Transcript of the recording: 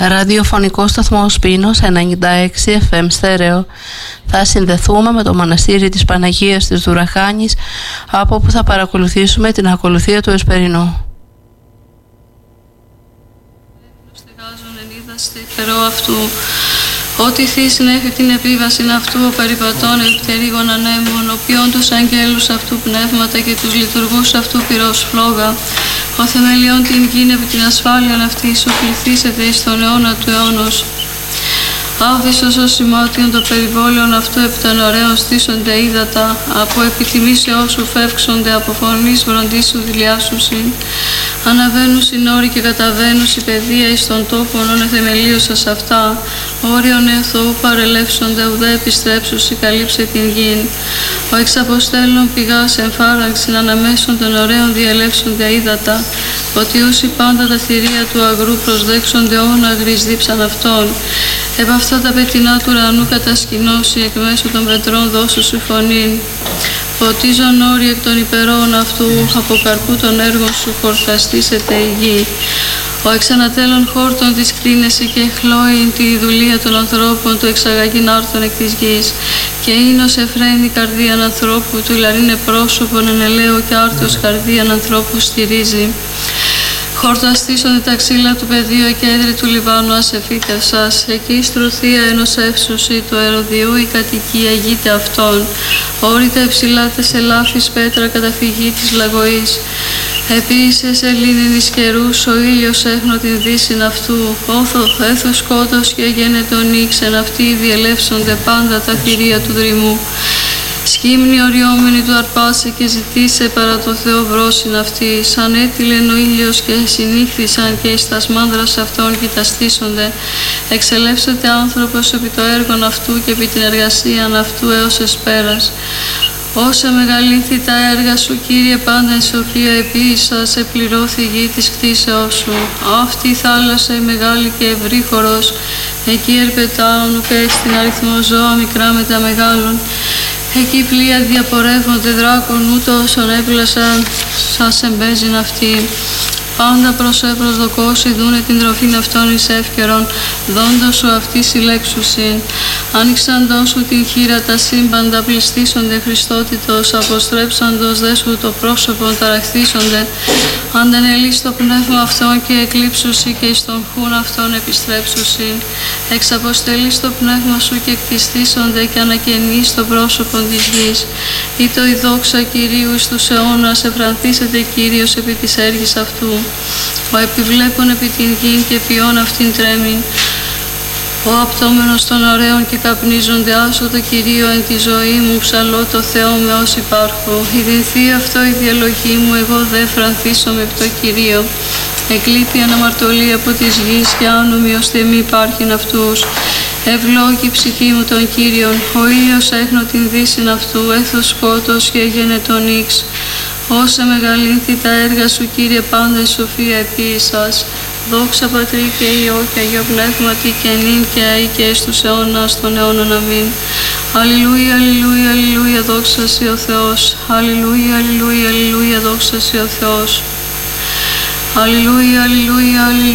Ραδιοφωνικό σταθμό Πίνος 96 FM στέρεο. Θα συνδεθούμε με το μοναστήρι της Παναγίας της Δουραχάνης, από όπου θα παρακολουθήσουμε την ακολουθία του Εσπερινού. Αυτού. Ότι θύσιν έχει την επίβαση αυτού ο περιπατών ελπτερίγων ανέμων, οποίον τους αγγέλους αυτού πνεύματα και τους λειτουργούς αυτού πυρός φλόγα. Ο θεμελιών την γην επί την ασφάλειαν αυτή σου πληθήσεται εις τον αιώνα του αιώνος. Άβυσος ως σημάτιον το περιβόλαιον αυτού επί των ωραίων στήσονται ύδατα, από επιτιμήσεώς σου φεύξονται, από φωνής βροντής σου δηλιάσουσιν. Αναβαίνουν συνόροι και καταβαίνουν η παιδεία εις των τόπων όν εθεμελίωσας αυτά. Όριον Θεού παρελεύσονται, ουδέ επιστρέψουσι καλύψε την γην. Ο εξαποστέλων πηγάς εμφάραξιν, αναμέσων των ωραίων διελεύσονται ύδατα. Ποτιούσι πάντα τα θηρία του αγρού προσδέξονται όν αγρής δίψαν αυτών. Επ' αυτά τα πετεινά του ουρανού κατασκηνώσει, εκ μέσω των πετρών δώσου σου φωνήν. Ποτίζον όροι εκ των υπερών αυτού, από καρπού των έργων σου χορταστήσεται η γη. Ο εξανατέλων χόρτων της κρίνεσαι και χλώειν τη δουλεία των ανθρώπων του εξαγαγήν άρθων εκ της γης. Και ίνος εφραίνει καρδίαν ανθρώπου, του λαρίνε πρόσωπον εν ελαίο και άρθος καρδίαν ανθρώπου στηρίζει. Χορταστήσονται τα ξύλα του πεδίου και έδρυ του Λιβάνου ασεφήτευσας. Εκεί στρωθεία ενός εύσωση του αεροδιού η κατοικία γείται αυτών. Όρητα υψηλά τες ελάφης πέτρα καταφυγή της λαγωής. Επίσης ελλήνινης καιρούς ο ήλιος έχνω την δύσιν αυτού. Όθο έθος σκότος και γένετον ήξεν αυτοί διελεύσονται πάντα τα θηρία του δρυμού. Σκύμνη οριόμενη του αρπάσε και ζητήσε παρά το Θεό βρόσιν αυτή. Σαν έτειλεν ο ήλιος και συνήχθησαν και εις τας μάνδρας αυτών κοιταστήσονται. Εξελεύσεται άνθρωπος επί το έργον αυτού και επί την εργασίαν αυτού έως εσπέρας. Όσα μεγαλύνθη τα έργα σου, Κύριε, πάντα η σοφία επίησας, επληρώθη η γη της κτίσεώς σου. Αυτή η θάλασσα η μεγάλη και ευρύχωρος, εκεί ερπετάουν ουκ στην αριθμό ζώα μικρά με τα μεγάλων. Εκεί πλοία διαπορεύονται δράκων, ούτω όσων έπλασαν σαν σεμπέζιν αυτοί. Πάντα προς προσδοκώσει δούνε την τροφήν αυτών εις εύκαιρον, δόντος σου αυτή συλλέξουσιν. Άνοιξαντός σου την χείρα τα σύμπαντα, πληστήσονται Χριστότητος, αποστρέψαντος δε σου το πρόσωπον ταραχθήσονται. Αντενελείς το πνεύμα αυτών και εκλείψουσι και εις τον χούν αυτών επιστρέψουσιν. Εξαποστελείς το πνεύμα σου και εκτιστήσονται και ανακαινείς το πρόσωπον της γης. Ήτο η δόξα Κυρίου εις τους αιώνας, εφρανθήσεται Κύριος επί της έργης αυτού. Ο επιβλέπων επί την γην και ποιόν αυτήν τρέμην. Ο απτόμενος των ωραίων και καπνίζονται, άσω το Κυρίο εν τη ζωή μου, ψαλώ το Θεό με όσοι υπάρχω. Ιδινθεί αυτό η διαλογή μου, εγώ δε φρανθήσομαι επί το Κυρίο. Εκλείπει αναμαρτωλή από της γης και άνομοι ως μη υπάρχειν αυτούς. Ευλόγη ψυχή μου τον Κύριον, ο ήλιος έχνω την δύσιν αυτού, έθος σκότος και έγενε τον ίξ. Όσα μεγαλύνθη τα έργα σου, Κύριε, πάντα η σοφία επίησας. Δόξα Πατρί και Υιό και Αγίο Πνεύματι και νυν και αεί και εις τους αιώνας των αιώνων. Αμήν. Αλληλούια, αλληλούια, αλληλούια, δόξα σοι ο Θεός. Αλληλούια, αλληλούια, αλληλούια, δόξα σοι ο Θεός. Αλληλούια, αλληλούια, αλληλούια.